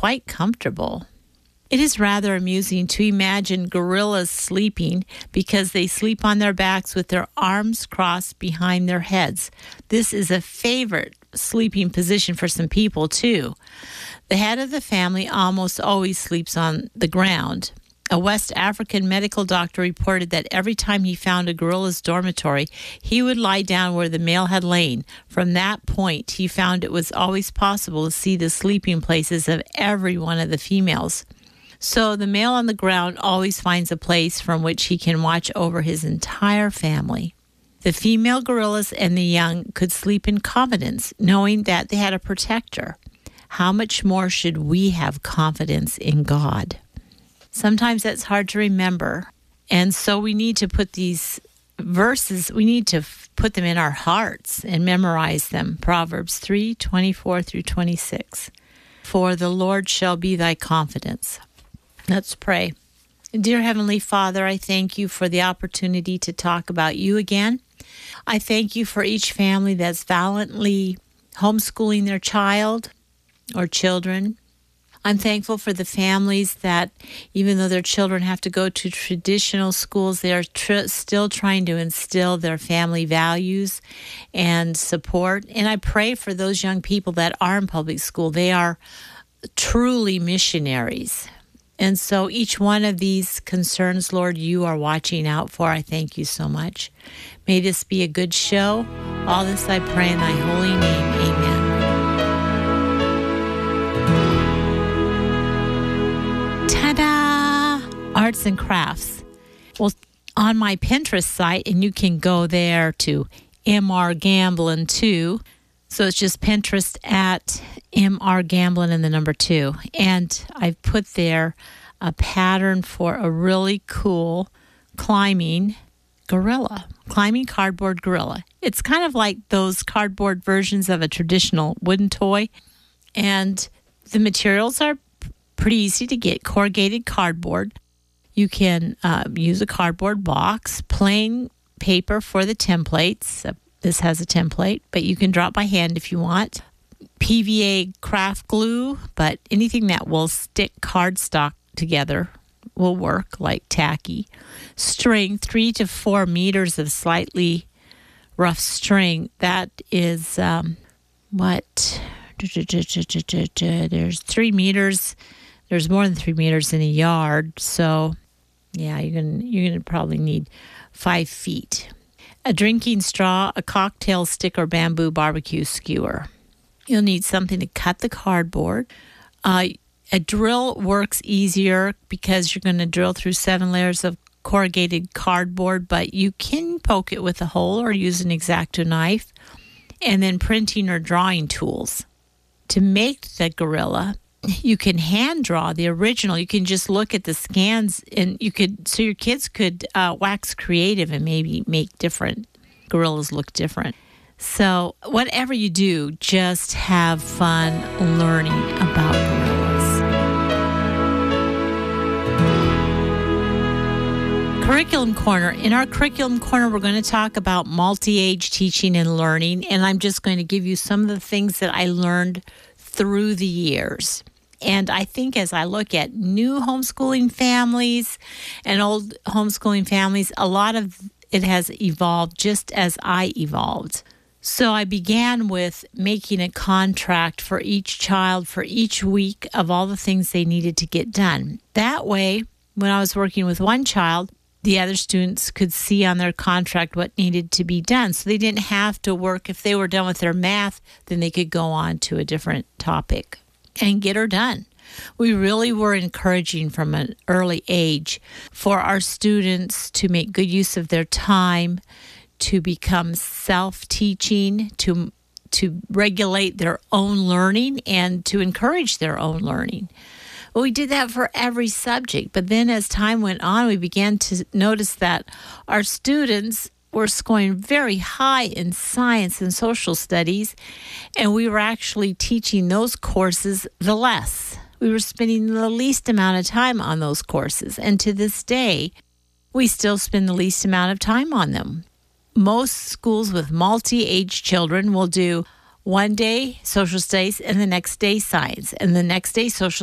quite comfortable. It is rather amusing to imagine gorillas sleeping because they sleep on their backs with their arms crossed behind their heads. This is a favorite sleeping position for some people, too. The head of the family almost always sleeps on the ground. A West African medical doctor reported that every time he found a gorilla's dormitory, he would lie down where the male had lain. From that point, he found it was always possible to see the sleeping places of every one of the females. So the male on the ground always finds a place from which he can watch over his entire family. The female gorillas and the young could sleep in confidence, knowing that they had a protector. How much more should we have confidence in God? Sometimes that's hard to remember. And so we need to put these verses, we need to put them in our hearts and memorize them. Proverbs 3:24 through 26. For the Lord shall be thy confidence. Let's pray. Dear Heavenly Father, I thank you for the opportunity to talk about you again. I thank you for each family that's valiantly homeschooling their child or children. I'm thankful for the families that, even though their children have to go to traditional schools, they are still trying to instill their family values and support. And I pray for those young people that are in public school. They are truly missionaries. And so each one of these concerns, Lord, you are watching out for. I thank you so much. May this be a good show. All this I pray in thy holy name. Amen. Ta-da! Arts and crafts. Well, on my Pinterest site, and you can go there to MR Gamblin 2. So it's just Pinterest at MR Gamblin and the number 2. And I've put there a pattern for a really cool climbing cardboard gorilla. It's kind of like those cardboard versions of a traditional wooden toy. And the materials are pretty easy to get. Corrugated cardboard. You can use a cardboard box, plain paper for the templates. This has a template, but you can draw it by hand if you want. PVA craft glue, but anything that will stick cardstock together will work, like tacky. String, 3 to 4 meters of slightly rough string. That is there's 3 meters. There's more than 3 meters in a yard. So, yeah, you're gonna probably need 5 feet. A drinking straw, a cocktail stick, or bamboo barbecue skewer. You'll need something to cut the cardboard. A drill works easier because you're going to drill through 7 layers of corrugated cardboard, but you can poke it with a hole or use an X-Acto knife. And then printing or drawing tools. To make the gorilla, you can hand draw the original. You can just look at the scans, and so your kids could wax creative and maybe make different gorillas look different. So whatever you do, just have fun learning about gorillas. Curriculum Corner. In our Curriculum Corner, we're going to talk about multi-age teaching and learning, and I'm just going to give you some of the things that I learned through the years. And I think as I look at new homeschooling families and old homeschooling families, a lot of it has evolved just as I evolved. So I began with making a contract for each child for each week of all the things they needed to get done. That way, when I was working with one child, the other students could see on their contract what needed to be done. So they didn't have to work. If they were done with their math, then they could go on to a different topic and get her done. We really were encouraging from an early age for our students to make good use of their time, to become self-teaching, to regulate their own learning, and to encourage their own learning. Well, we did that for every subject, but then as time went on, we began to notice that our students were scoring very high in science and social studies, and we were actually teaching those courses the less. We were spending the least amount of time on those courses, and to this day, we still spend the least amount of time on them. Most schools with multi-age children will do one day social studies and the next day science, and the next day social